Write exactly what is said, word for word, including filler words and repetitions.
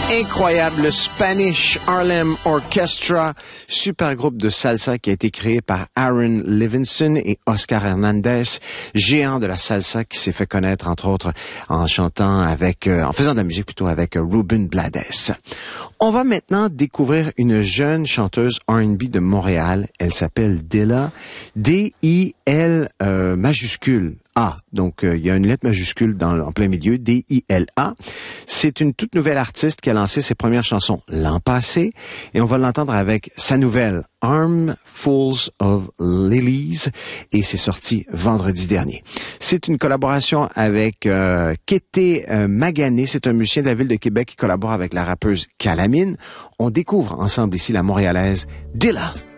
Incroyable, le Spanish Harlem Orchestra, super groupe de salsa qui a été créé par Aaron Levinson et Oscar Hernandez, géant de la salsa qui s'est fait connaître entre autres en chantant avec, euh, en faisant de la musique plutôt avec euh, Ruben Blades. On va maintenant découvrir une jeune chanteuse R and B de Montréal. Elle s'appelle Dilla, D I L euh, majuscule. A. Donc, euh, il y a une lettre majuscule dans, en plein milieu, D I L A. C'est une toute nouvelle artiste qui a lancé ses premières chansons l'an passé et on va l'entendre avec sa nouvelle Armfuls of Lilies et c'est sorti vendredi dernier. C'est une collaboration avec euh, Kété euh, Magané. C'est un musicien de la ville de Québec qui collabore avec la rappeuse Calamine. On découvre ensemble ici la Montréalaise Dilla.